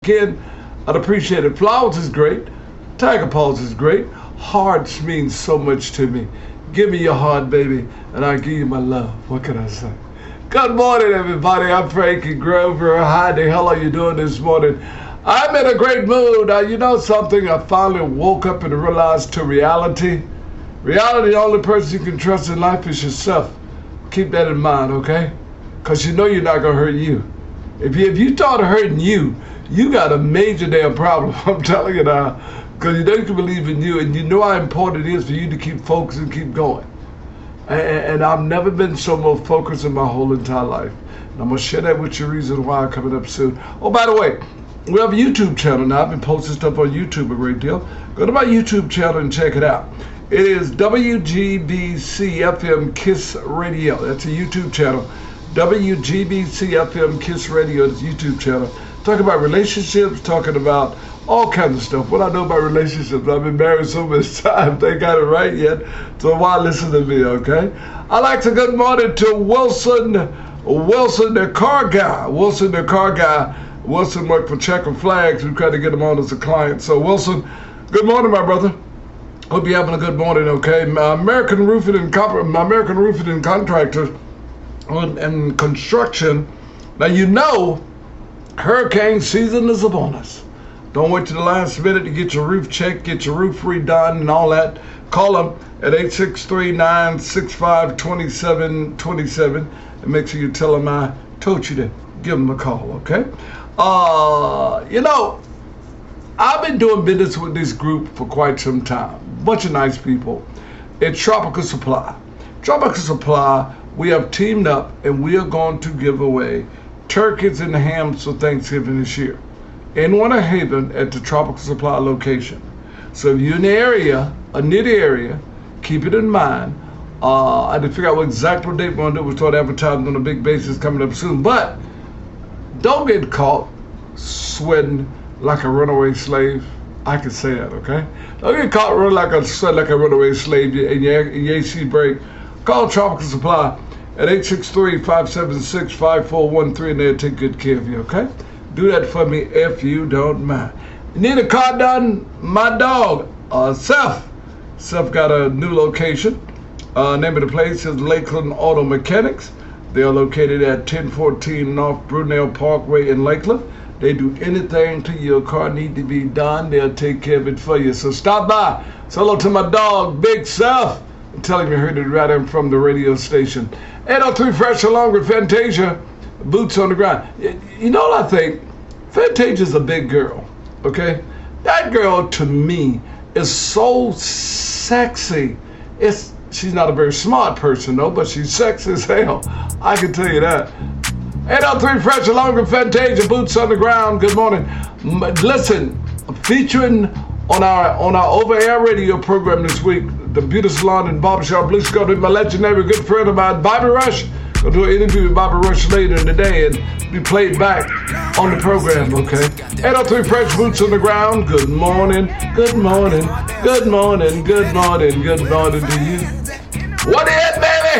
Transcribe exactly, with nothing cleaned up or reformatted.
Again, I'd appreciate it. Flowers is great. Tiger Paws is great. Hearts mean so much to me. Give me your heart, baby, and I'll give you my love. What can I say? Good morning, everybody. I'm Frankie Grover. How the hell are you doing this morning? I'm in a great mood. Uh, you know something? I finally woke up and realized to reality. Reality, the only person you can trust in life is yourself. Keep that in mind, okay? Because you know you're not going to hurt you. If you, if you thought of hurting you, you got a major damn problem. I'm telling you now. Because you know you can believe in you, and you know how important it is for you to keep focused and keep going. And, and I've never been so more focused in my whole entire life. And I'm going to share that with you, reason why coming up soon. Oh, by the way, we have a YouTube channel now. I've been posting stuff on YouTube a great deal. Go to my YouTube channel and check it out. It is W G B C F M Kiss Radio. That's a YouTube channel. W G B C F M Kiss Radio is a YouTube channel. Talking about relationships, talking about all kinds of stuff. What I know about relationships, I've been married so much time, they got it right yet. So why listen to me, okay? I like to good morning to Wilson, Wilson the car guy. Wilson the car guy. Wilson worked for Checker Flags. We tried to get him on as a client. So Wilson, good morning, my brother. Hope you're having a good morning, okay? My American Roofing and Comp- my American Roofing and Contractors and Construction. Now you know, hurricane season is upon us. Don't wait till the last minute to get your roof checked, get your roof redone and all that. Call them at eight six three, nine six five, two seven two seven and make sure you tell them I told you to give them a call, okay? Uh, you know, I've been doing business with this group for quite some time. Bunch of nice people. It's Tropical Supply. Tropical Supply, we have teamed up and we are going to give away turkeys and hams for Thanksgiving this year in Winter Haven at the Tropical Supply location. So if you're in the area, or near the area, keep it in mind. Uh, I had to figure out what exact what date we're going to do. We'll start advertising on a big basis coming up soon. But don't get caught sweating like a runaway slave. I can say that, okay? Don't get caught running like a sweat like a runaway slave in your, in your A C break. Call Tropical Supply at eight six three, five seven six, five four one three and they'll take good care of you, okay? Do that for me if you don't mind. You need a car done? My dog, uh, Seth. Seth got a new location. Uh, name of the place is Lakeland Auto Mechanics. They are located at ten fourteen North Brunel Parkway in Lakeland. They do anything to your car need to be done. They'll take care of it for you. So stop by. Say hello to my dog, Big Seth. And tell him you heard it right in from the radio station. eight oh three Fresh along with Fantasia. Boots on the ground. You know what I think? Fantasia's a big girl, okay? That girl, to me, is so sexy. It's She's not a very smart person, though, but she's sexy as hell. I can tell you that. eight oh three Fresh along with Fantasia. Boots on the ground. Good morning. Listen, featuring on our on our over-air radio program this week, the Beauty Salon and Barbershop Blue Scope with my legendary good friend of mine, Bobby Rush. I'll do an interview with Bobby Rush later in the day and be played back on the program, okay? eight oh three Fresh, Boots on the ground. Good morning, good morning, good morning, good morning, good morning to you. What is it, man?